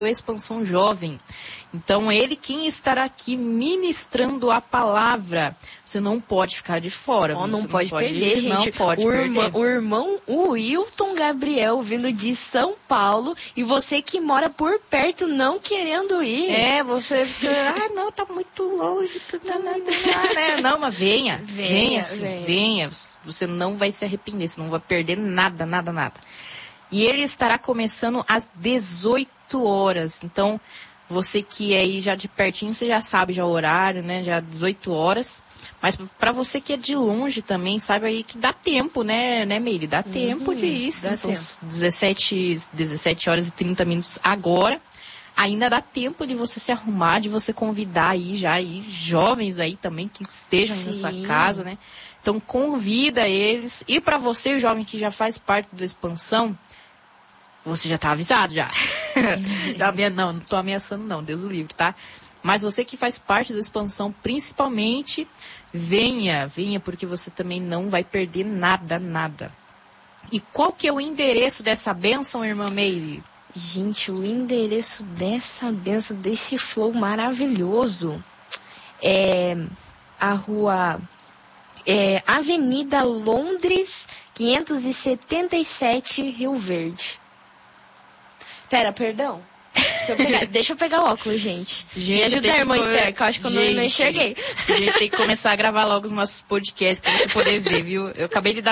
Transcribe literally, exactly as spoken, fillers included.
Expansão Jovem. Então, ele quem estará aqui ministrando a palavra. Você não pode ficar de fora. Oh, não, não pode pode perder, ir, gente. Não pode o, perder. Irmão, o irmão o Wilton Gabriel, vindo de São Paulo, e você que mora por perto, não querendo ir. É, você fica, ah, não, tá muito longe. Tá não, não, né? Não, mas venha. Venha, venha, sim, venha. venha. Você não vai se arrepender, você não vai perder nada, nada, nada. E ele estará começando às dezoito horas. Então, você que é aí já de pertinho, você já sabe já o horário, né? Já dezoito horas. Mas para você que é de longe também, sabe aí que dá tempo, né, né, Meire? Dá uhum, tempo de ir. Dá então, tempo. dezessete horas e trinta minutos agora. Ainda dá tempo de você se arrumar, de você convidar aí já aí jovens aí também que estejam aí na sua casa, né? Então, convida eles. E para você, jovem que já faz parte da expansão, você já tá avisado, já. já não, não tô ameaçando não, Deus o livre, tá? Mas você que faz parte da expansão, principalmente, venha, venha, porque você também não vai perder nada, nada. E qual que é o endereço dessa bênção, irmã Meire? Gente, o endereço dessa bênção, desse flow maravilhoso, é a rua... É, Avenida Londres, quinhentos e setenta e sete, Rio Verde. Pera, perdão. Deixa eu pegar, deixa eu pegar o óculos, gente. gente Me ajuda aí, irmã Esther, que eu acho que eu gente, não enxerguei. A gente tem que começar a gravar logo os nossos podcasts pra você poder ver, viu? Eu acabei de dar